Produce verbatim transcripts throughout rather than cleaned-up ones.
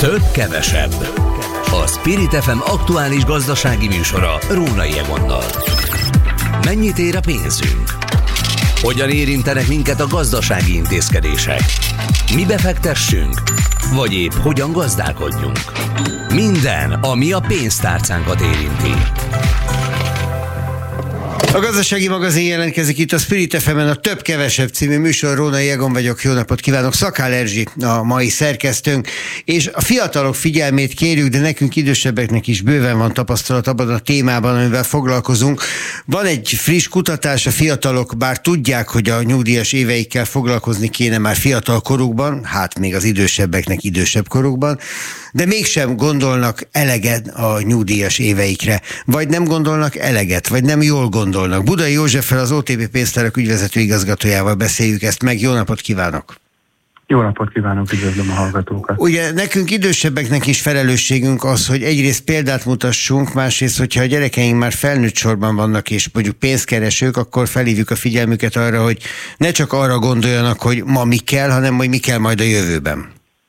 Több kevesebb. A Spirit ef em aktuális gazdasági műsora Rónai Egonnal. Mennyit ér a pénzünk? Hogyan érintenek minket a gazdasági intézkedések? Mi befektessünk? Vagy épp hogyan gazdálkodjunk? Minden, ami a pénztárcánkat érinti. A Gazdasági Magazin jelentkezik itt a Spirit ef emen, a Több Kevesebb című műsor. Rónai Egon vagyok, jó napot kívánok. Szakál Erzsi a mai szerkesztőnk, és a fiatalok figyelmét kérjük, de nekünk idősebbeknek is bőven van tapasztalat abban a témában, amivel foglalkozunk. Van egy friss kutatás, a fiatalok bár tudják, hogy a nyugdíjas éveikkel foglalkozni kéne már fiatal korukban, hát még az idősebbeknek idősebb korukban, de mégsem gondolnak eleget a nyugdíjas éveikre, vagy nem gondolnak eleget, vagy nem jól gondolnak. Budai Józseffel, az o té pé pénztárak ügyvezető igazgatójával beszéljük ezt meg. Jó napot kívánok! Jó napot kívánok, üdvözlöm a hallgatókat! Ugye nekünk idősebbeknek is felelősségünk az, hogy egyrészt példát mutassunk, másrészt, hogyha a gyerekeink már felnőtt sorban vannak, és mondjuk pénzkeresők, akkor felhívjuk a figyelmüket arra, hogy ne csak arra gondoljanak, hogy ma mi kell, hanem hogy mi kell majd a jövőben.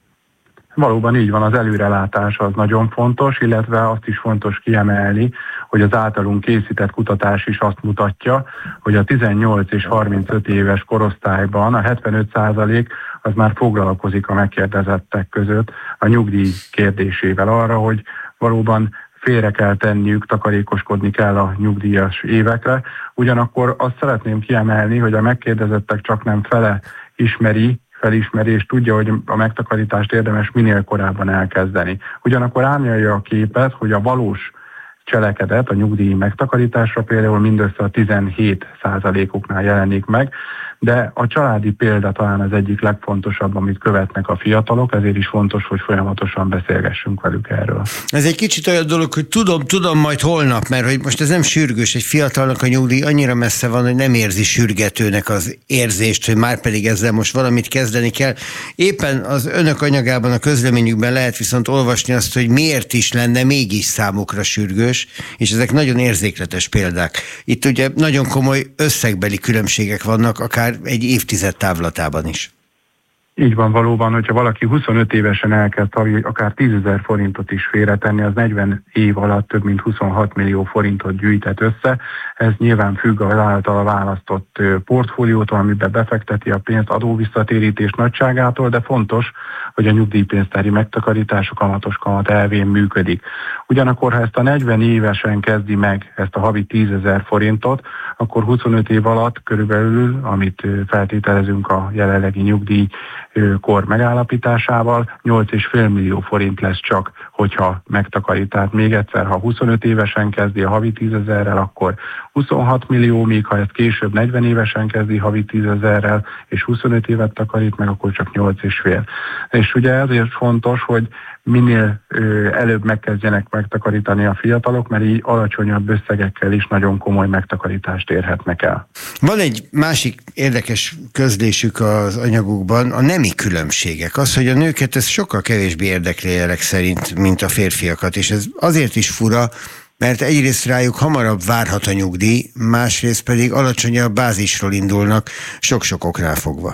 Valóban így van, az előrelátás az nagyon fontos, illetve azt is fontos kiemelni, hogy az általunk készített kutatás is azt mutatja, hogy a tizennyolc és harmincöt éves korosztályban a hetvenöt százalék az már foglalkozik a megkérdezettek között a nyugdíj kérdésével arra, hogy valóban félre kell tenniük, takarékoskodni kell a nyugdíjas évekre. Ugyanakkor azt szeretném kiemelni, hogy a megkérdezettek csak nem fele ismeri, felismeri, és tudja, hogy a megtakarítást érdemes minél korábban elkezdeni. Ugyanakkor árnyalja a képet, hogy a valós cselekedet a nyugdíj megtakarításra például mindössze a tizenhét százalékoknál jelenik meg, de a családi példa talán az egyik legfontosabb, amit követnek a fiatalok, ezért is fontos, hogy folyamatosan beszélgessünk velük erről. Ez egy kicsit olyan dolog, hogy tudom, tudom majd holnap, mert hogy most ez nem sürgős, egy fiatalnak a nyugdíj annyira messze van, hogy nem érzi sürgetőnek az érzést, hogy már pedig ezzel most valamit kezdeni kell. Éppen az önök anyagában, a közleményükben lehet viszont olvasni azt, hogy miért is lenne mégis számukra sürgős, és ezek nagyon érzékletes példák. Itt ugye nagyon komoly összegbeli különbségek vannak, akár egy évtized távlatában is. Így van valóban, hogyha valaki huszonöt évesen elkezd akár tízezer forintot is félretenni, az negyven év alatt több mint huszonhat millió forintot gyűjtett össze. Ez nyilván függ az általa választott portfóliótól, amiben befekteti a pénzt, adóvisszatérítés nagyságától, de fontos, hogy a nyugdíjpénztári megtakarítás a kamatos kamat elvén működik. Ugyanakkor, ha ezt a negyven évesen kezdi meg, ezt a havi tízezer forintot, akkor huszonöt év alatt körülbelül, amit feltételezünk a jelenlegi nyugdíj kor megállapításával, nyolc egész öt millió forint lesz csak, hogyha megtakarít. Tehát még egyszer, ha huszonöt évesen kezdi a havi tízezerrel, akkor huszonhat millió, míg ha ezt később negyven évesen kezdi havi tízezerrel, és huszonöt évet takarít meg, akkor csak nyolc egész öt. És ugye ezért fontos, hogy minél ö, előbb megkezdjenek megtakarítani a fiatalok, mert így alacsonyabb összegekkel is nagyon komoly megtakarítást érhetnek el. Van egy másik érdekes közlésük az anyagukban, a nemi különbségek. Az, hogy a nőket ez sokkal kevésbé érdekli jelek szerint, mint a férfiakat, és ez azért is fura, mert egyrészt rájuk hamarabb várhat a nyugdíj, másrészt pedig alacsonyabb bázisról indulnak, sok-sok oknál fogva.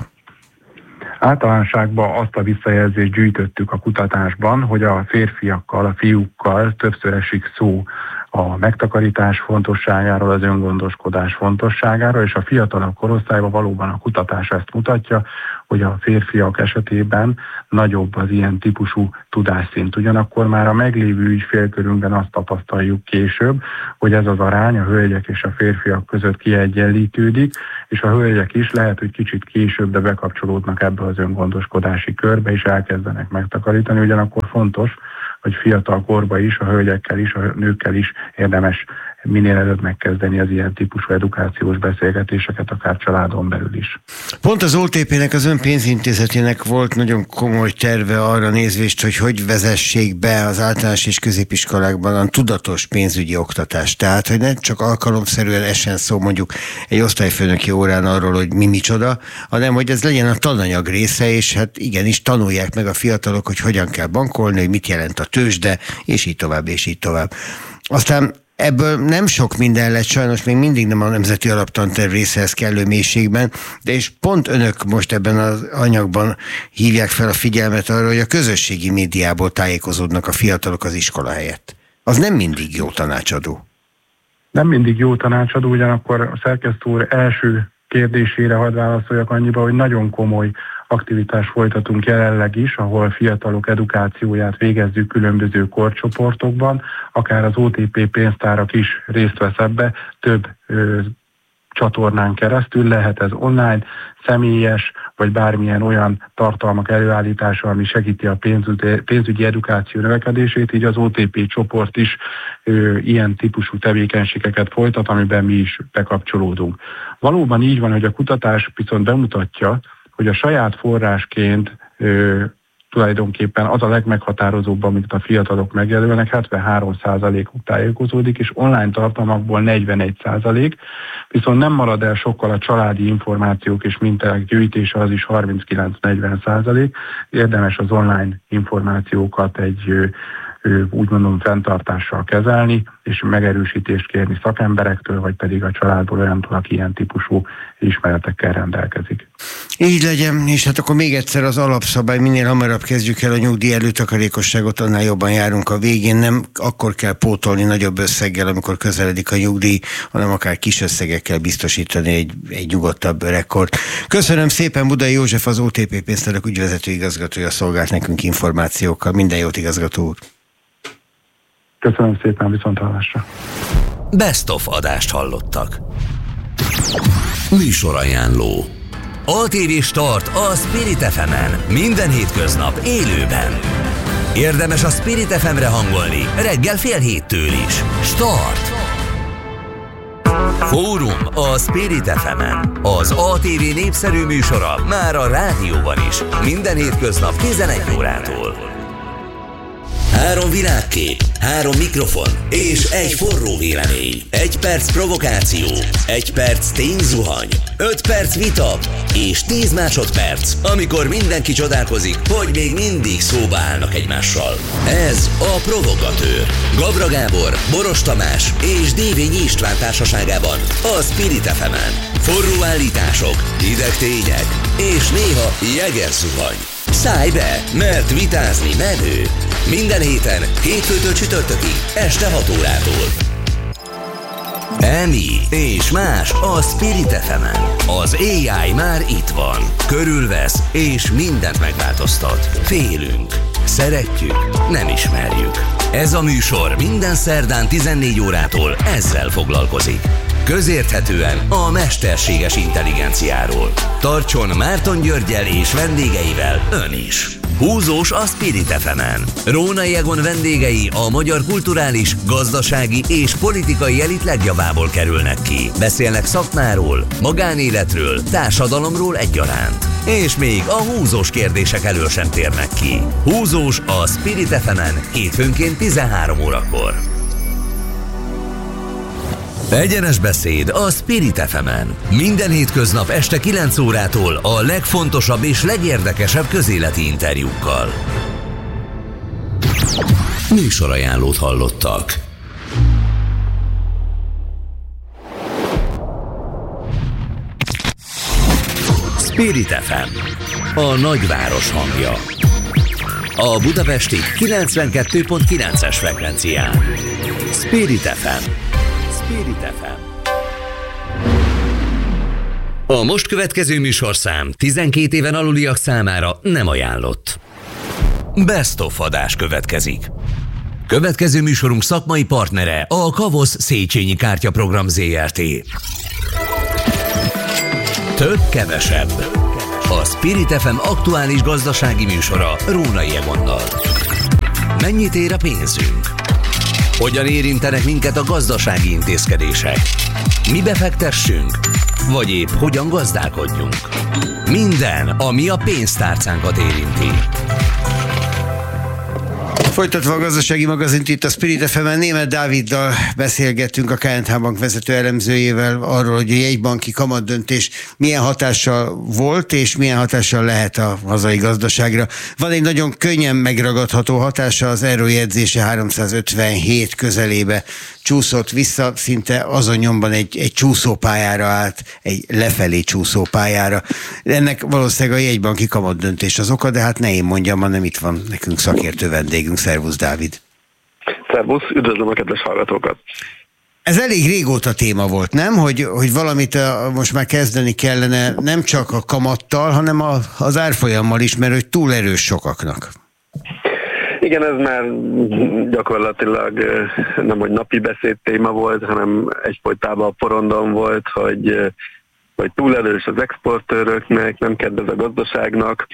Általánosságban azt a visszajelzést gyűjtöttük a kutatásban, hogy a férfiakkal, a fiúkkal többször esik szó a megtakarítás fontosságáról, az öngondoskodás fontosságáról, és a fiatalabb korosztályban valóban a kutatás ezt mutatja, hogy a férfiak esetében nagyobb az ilyen típusú tudásszint. Ugyanakkor már a meglévő ügyfélkörünkben azt tapasztaljuk később, hogy ez az arány a hölgyek és a férfiak között kiegyenlítődik, és a hölgyek is lehet, hogy kicsit később, de bekapcsolódnak ebbe az öngondoskodási körbe, és elkezdenek megtakarítani. Ugyanakkor fontos, hogy fiatal korban is, a hölgyekkel is, a nőkkel is érdemes minél előbb megkezdeni az ilyen típusú edukációs beszélgetéseket, akár családon belül is. Pont az o té pének, az ön pénzintézetének volt nagyon komoly terve arra nézvést, hogy hogy vezessék be az általános és középiskolákban a tudatos pénzügyi oktatást. Tehát, hogy ne csak alkalomszerűen essen szó mondjuk egy osztályfőnöki órán arról, hogy mi micsoda, hanem hogy ez legyen a tananyag része, és hát igenis tanulják meg a fiatalok, hogy hogyan kell bankolni, hogy mit jelent a tőzsde, és így tovább, és így tovább. Aztán Ebből nem sok minden lett, sajnos még mindig nem a Nemzeti Alaptanterv részehez kellő mélységben, de és pont önök most ebben az anyagban hívják fel a figyelmet arra, hogy a közösségi médiából tájékozódnak a fiatalok az iskola helyett. Az nem mindig jó tanácsadó. Nem mindig jó tanácsadó, ugyanakkor a szerkesztő úr első kérdésére hadd válaszoljak annyiba, hogy nagyon komoly aktivitást folytatunk jelenleg is, ahol fiatalok edukációját végezzük különböző korcsoportokban, akár az o té pé pénztárak is részt vesz ebbe, több ö, csatornán keresztül, lehet ez online, személyes, vagy bármilyen olyan tartalmak előállítása, ami segíti a pénzügyi, pénzügyi edukáció növekedését, így az o té pé csoport is ö, ilyen típusú tevékenységeket folytat, amiben mi is bekapcsolódunk. Valóban így van, hogy a kutatás viszont bemutatja, hogy a saját forrásként ö, tulajdonképpen az a legmeghatározóbb, amit a fiatalok megjelölnek, hetvenhárom százalékuk tájékozódik, és online tartalmakból negyvenegy százalék, viszont nem marad el sokkal a családi információk és minták gyűjtése, az is harminckilenc-negyven százalék. Érdemes az online információkat egy úgy mondom fenntartással kezelni, és megerősítést kérni szakemberektől, vagy pedig a családból olyantól, aki ilyen típusú ismeretekkel rendelkezik. Így legyen, és hát akkor még egyszer az alapszabály, minél hamarabb kezdjük el a nyugdíj előtakarékosságot, annál jobban járunk a végén. Nem akkor kell pótolni nagyobb összeggel, amikor közeledik a nyugdíj, hanem akár kis összegekkel biztosítani egy, egy nyugodtabb öregkort. Köszönöm szépen, Budai József, az o té pé pénztárak ügyvezető igazgatója szolgált nekünk információkkal. Minden jót, igazgató úr! Köszönöm szépen, viszonthallásra! Best of adást hallottak. Műsorajánló. á té vé Start a Spirit ef emen. Minden hétköznap élőben. Érdemes a Spirit ef emre hangolni reggel fél héttől is. Start! Fórum a Spirit ef emen. Az á té vé népszerű műsora már a rádióban is. Minden hétköznap tizenegy órától. Három világkép, három mikrofon és egy forró vélemény. Egy perc provokáció, egy perc tényzuhany, öt perc vita és tíz másodperc, amikor mindenki csodálkozik, hogy még mindig szóba állnak egymással. Ez a Provokatőr. Gabra Gábor, Boros Tamás és Dévényi István társaságában a Spirit ef emen. Forró állítások, hideg tények és néha jegerzuhany. Szállj be, mert vitázni menő. Minden héten, hétfőtől csütörtökig, este hat órától. Emi és más a Spirit ef emen. Az á i már itt van. Körülvesz és mindent megváltoztat. Félünk. Szeretjük, nem ismerjük. Ez a műsor minden szerdán tizennégy órától ezzel foglalkozik. Közérthetően a mesterséges intelligenciáról. Tartson Márton Györggyel és vendégeivel ön is. Húzós a Spirit ef emen. Rónai Egon vendégei a magyar kulturális, gazdasági és politikai elit legjavából kerülnek ki. Beszélnek szakmáról, magánéletről, társadalomról egyaránt. És még a húzós kérdések elől sem térnek ki. Húzós a Spirit ef emen hétfőnként tizenhárom órakor. Egyenes beszéd a Spirit ef emen. Minden hétköznap este kilenc órától a legfontosabb és legérdekesebb közéleti interjúkkal. Műsorajánlót hallottak. Spirit ef em. A nagyváros hangja. A budapesti kilencvenkettő pont kilences frekvencián. Spirit ef em. Spirit ef em. A most következő műsorszám tizenkét éven aluliak számára nem ajánlott. Best of adás következik. Következő műsorunk szakmai partnere a Kavosz Széchenyi Kártyaprogram zé er té. Több kevesebb. A Spirit ef em aktuális gazdasági műsora Rónai Egonnal. Mennyit ér a pénzünk? Hogyan érintenek minket a gazdasági intézkedések? Mi befektessünk? Vagy épp hogyan gazdálkodjunk? Minden, ami a pénztárcánkat érinti. Folytatva a gazdasági magazint itt a Spirit ef emen, Németh Dáviddal beszélgettünk, a ká en há Bank vezető elemzőjével arról, hogy a jegybanki kamatdöntés milyen hatással volt, és milyen hatással lehet a hazai gazdaságra. Van egy nagyon könnyen megragadható hatása, az eurójegyzése háromszázötvenhét közelébe csúszott vissza, szinte azon nyomban egy, egy csúszópályára állt, egy lefelé csúszópályára. Ennek valószínűleg a jegybanki kamatdöntés az oka, de hát ne én mondjam, hanem itt van nekünk szakértő vendégünk. Szervusz, Dávid! Szervusz, üdvözlöm a kedves hallgatókat! Ez elég régóta téma volt, nem? Hogy, hogy valamit a, most már kezdeni kellene nem csak a kamattal, hanem a, az árfolyammal is, mert hogy túl erős sokaknak. Igen, ez már gyakorlatilag nem hogy napi beszéd téma volt, hanem egyfolytában a porondon volt, hogy, hogy túl erős az exportőröknek, nem kedvez a gazdaságnak,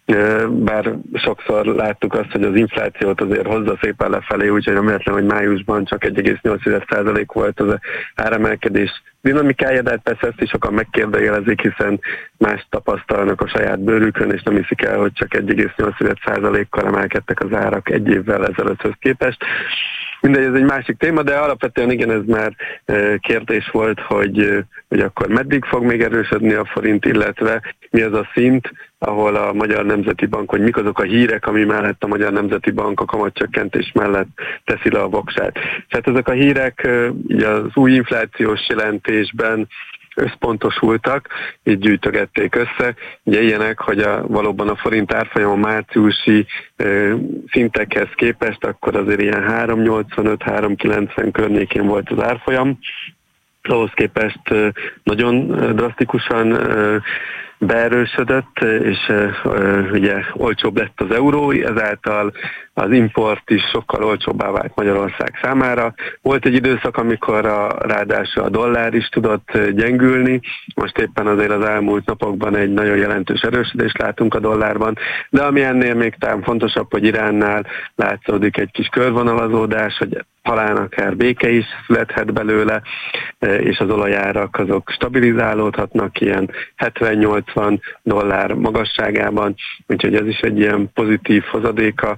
bár sokszor láttuk azt, hogy az inflációt azért hozza szépen lefelé, úgyhogy nem véletlen, hogy májusban csak egy egész nyolc százalék volt az áremelkedés dinamikája, de hát persze ezt is sokan megkérdőjelezik, hiszen más tapasztalnak a saját bőrükön, és nem hiszik el, hogy csak egy egész nyolc százalékkal emelkedtek az árak egy évvel ezelőtthöz képest. Mindegy, ez egy másik téma, de alapvetően igen, ez már kérdés volt, hogy, hogy akkor meddig fog még erősödni a forint, illetve mi az a szint, ahol a Magyar Nemzeti Bank, hogy mik azok a hírek, ami mellett a Magyar Nemzeti Bank a kamatcsökkentés mellett teszi le a voksát. Tehát ezek a hírek így az új inflációs jelentésben összpontosultak, így gyűjtögették össze. Ugye ilyenek, hogy a, valóban a forint árfolyam a márciusi ö, szintekhez képest, akkor azért ilyen három nyolcvanöt három kilencven környékén volt az árfolyam. Ahhoz képest ö, nagyon drasztikusan ö, beerősödött, és uh, ugye olcsóbb lett az euró, ezáltal az import is sokkal olcsóbbá vált Magyarország számára. Volt egy időszak, amikor a, ráadásul a dollár is tudott gyengülni, most éppen azért az elmúlt napokban egy nagyon jelentős erősödést látunk a dollárban, de ami ennél még talán fontosabb, hogy Iránnál látszódik egy kis körvonalazódás, hogy talán akár béke is születhet belőle, és az olajárak azok stabilizálódhatnak ilyen hetven-nyolcvan dollár magasságában, úgyhogy ez is egy ilyen pozitív hozadéka.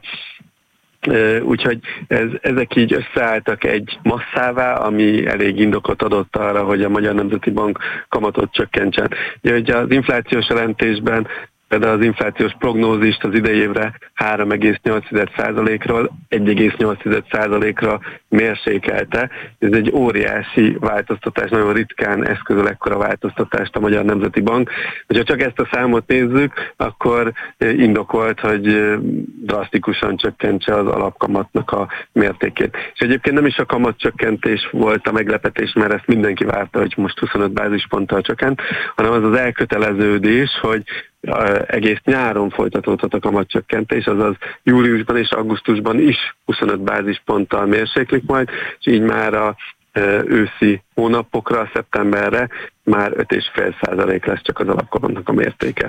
Úgyhogy ez, ezek így összeálltak egy masszává, ami elég indokot adott arra, hogy a Magyar Nemzeti Bank kamatot csökkentsen. Ugye az inflációs jelentésben például az inflációs prognózist az idei évre három egész nyolc százalékról egy egész nyolc százalékra mérsékelte. Ez egy óriási változtatás, nagyon ritkán eszközöl ekkora változtatást a Magyar Nemzeti Bank. Hogyha csak ezt a számot nézzük, akkor indokolt, hogy drasztikusan csökkentse az alapkamatnak a mértékét. És egyébként nem is a kamatcsökkentés volt a meglepetés, mert ezt mindenki várta, hogy most huszonöt bázisponttal csökkent, hanem az az elköteleződés, hogy egész nyáron folytatódhat a kamatcsökkentés, azaz júliusban és augusztusban is huszonöt bázisponttal mérséklik majd, és így már a őszi hónapokra, szeptemberre már öt egész öt százalék lesz csak az alapkamatnak a mértéke.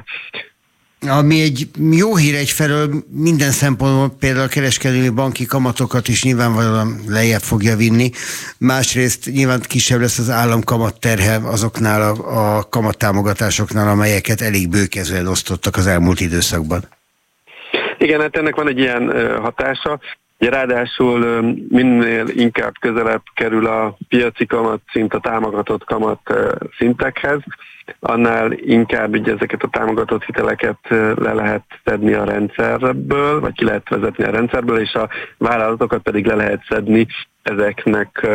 Ami egy jó hír egyfelől minden szempontból, például a kereskedelmi banki kamatokat is nyilvánvalóan lejjebb fogja vinni. Másrészt nyilván kisebb lesz az állam kamatterhe azoknál a, a kamattámogatásoknál, amelyeket elég bőkezően osztottak az elmúlt időszakban. Igen, hát ennek van egy ilyen hatása. Ugye ráadásul minél inkább közelebb kerül a piaci kamatszint a támogatott kamat szintekhez, annál inkább így ezeket a támogatott hiteleket le lehet szedni a rendszerből, vagy ki lehet vezetni a rendszerből, és a vállalatokat pedig le lehet szedni ezeknek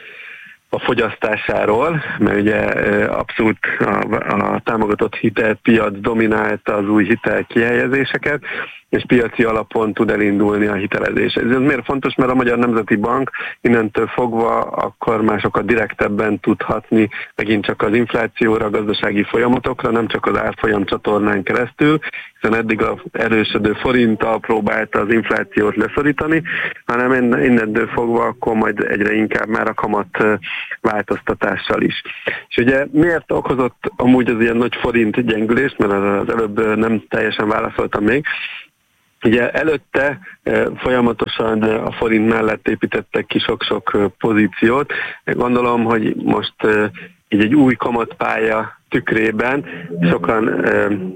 a fogyasztásáról, mert ugye abszolút a, a támogatott hitelpiac dominálta az új hitel kihelyezéseket, és piaci alapon tud elindulni a hitelezés. Ez miért fontos? Mert a Magyar Nemzeti Bank innentől fogva akkor már sokkal direktebben tudhatni megint csak az inflációra, a gazdasági folyamatokra, nem csak az árfolyam csatornán keresztül, hiszen eddig az erősödő forinttal próbálta az inflációt leszorítani, hanem innentől fogva akkor majd egyre inkább már a kamat változtatással is. És ugye miért okozott amúgy az ilyen nagy forint gyengülést, mert az előbb nem teljesen válaszoltam még. Ugye előtte folyamatosan a forint mellett építettek ki sok-sok pozíciót. Gondolom, hogy most így egy új kamatpálya tükrében sokan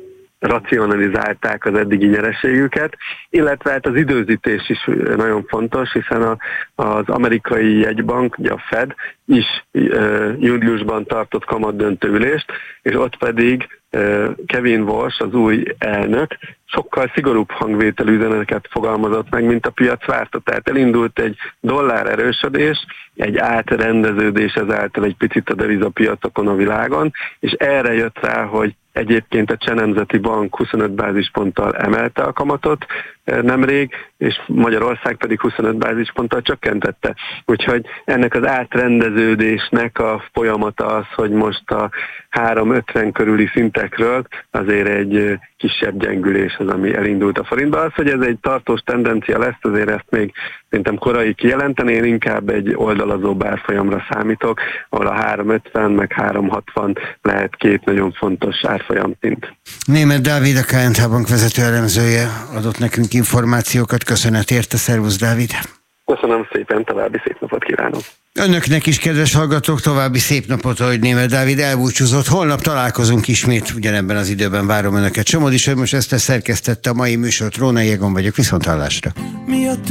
racionalizálták az eddigi nyereségüket, illetve hát az időzítés is nagyon fontos, hiszen a, az amerikai jegybank, ugye a Fed is uh, júliusban tartott kamatdöntő ülést, és ott pedig uh, Kevin Walsh, az új elnök, sokkal szigorúbb hangvételű üzeneteket fogalmazott meg, mint a piac várta. Tehát elindult egy dollár erősödés, egy átrendeződés ezáltal egy picit a devizapiacokon a világon, és erre jött rá, hogy egyébként a Cseh Nemzeti Bank huszonöt bázisponttal emelte a kamatot nemrég, és Magyarország pedig huszonöt bázisponttal csökkentette. Úgyhogy ennek az átrendeződésnek a folyamata az, hogy most a három ötven körüli szintekről azért egy kisebb gyengülés az, ami elindult a forintba. Az, hogy ez egy tartós tendencia lesz, azért ezt még szerintem korai kijelenteni, én inkább egy oldalazó árfolyamra számítok, ahol a három ötven meg három hatvan lehet két nagyon fontos árfolyamszint. Németh Dávid, a ká en té Bank vezető elemzője adott nekünk információkat. Köszönet érte, szervusz Dávid! Köszönöm szépen, további szép napot kívánok! Önöknek is, kedves hallgatók, további szép napot, ahogy Németh Dávid elbúcsúzott. Holnap találkozunk ismét, ugyanebben az időben várom Önöket. Somodi Sömös Eszter szerkesztette a mai műsort, Rónai Egon vagyok, viszonthallásra.